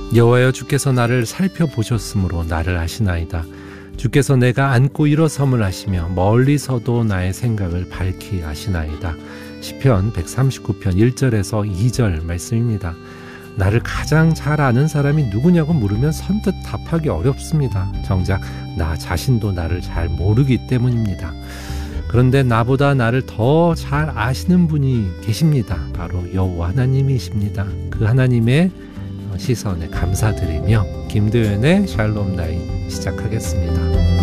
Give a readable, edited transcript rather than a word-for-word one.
여호와여, 주께서 나를 살펴보셨으므로 나를 아시나이다. 주께서 내가 앉고 일어섬을 아시며 멀리서도 나의 생각을 밝히 아시나이다. 시편 139편 1절에서 2절 말씀입니다. 나를 가장 잘 아는 사람이 누구냐고 물으면 선뜻 답하기 어렵습니다. 정작 나 자신도 나를 잘 모르기 때문입니다. 그런데 나보다 나를 더 잘 아시는 분이 계십니다. 바로 여호와 하나님이십니다. 그 하나님의 시선에 감사드리며 김도연의 샬롬 나잇 시작하겠습니다.